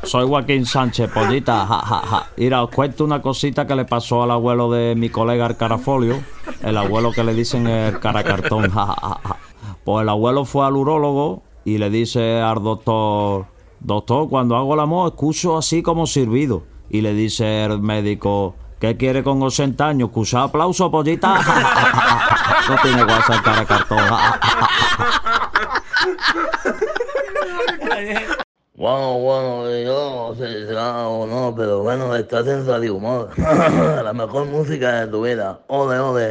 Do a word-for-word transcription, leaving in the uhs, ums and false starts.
Soy Joaquín Sánchez, pollita, ja, ja, ja. Mira, os cuento una cosita que le pasó al abuelo de mi colega el Carafolio, el abuelo que le dicen el Caracartón, ja, ja, ja, ja. Pues el abuelo fue al urólogo y le dice al doctor, doctor, cuando hago el amor escucho así como silbido. Y le dice el médico, ¿qué quiere con ochenta años? ¿Escuchar aplauso, pollita? No tiene WhatsApp el Caracartón. Bueno, bueno, yo no sé si será o no, pero bueno, estás en Radio Humor. La mejor música de tu vida. Ole, ole.